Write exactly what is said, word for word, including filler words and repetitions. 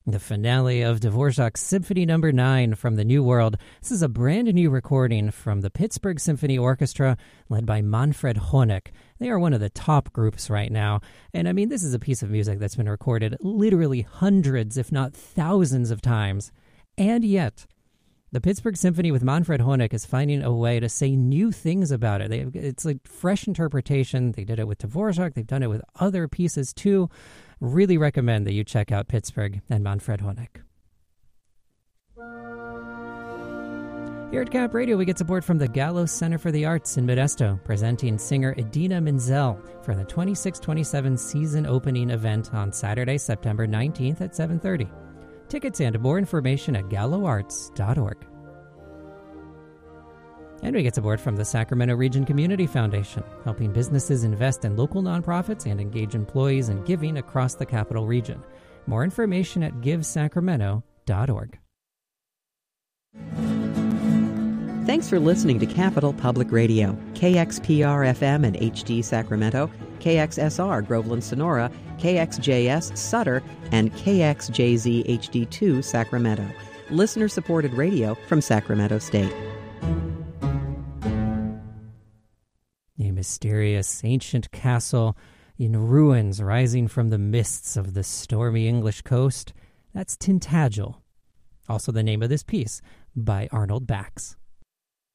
The finale of Dvorak's Symphony Number nine from the New World. This is a brand new recording from the Pittsburgh Symphony Orchestra, led by Manfred Honeck. They are one of the top groups right now. And I mean, this is a piece of music that's been recorded literally hundreds, if not thousands of times. And yet, the Pittsburgh Symphony with Manfred Honeck is finding a way to say new things about it. They, it's like fresh interpretation. They did it with Dvorak. They've done it with other pieces too. Really recommend that you check out Pittsburgh and Manfred Honeck. Here at Cap Radio, we get support from the Gallo Center for the Arts in Modesto, presenting singer Idina Menzel for the twenty-six twenty-seven season opening event on Saturday, September nineteenth at seven thirty. Tickets and more information at gallo arts dot org. And we get support from the Sacramento Region Community Foundation, helping businesses invest in local nonprofits and engage employees in giving across the Capital Region. More information at give sacramento dot org. Thanks for listening to Capital Public Radio, K X P R F M and H D Sacramento, K X S R Groveland Sonora, K X J S Sutter, and K X J Z H D two Sacramento. Listener-supported radio from Sacramento State. A mysterious ancient castle in ruins rising from the mists of the stormy English coast. That's Tintagel. Also the name of this piece by Arnold Bax.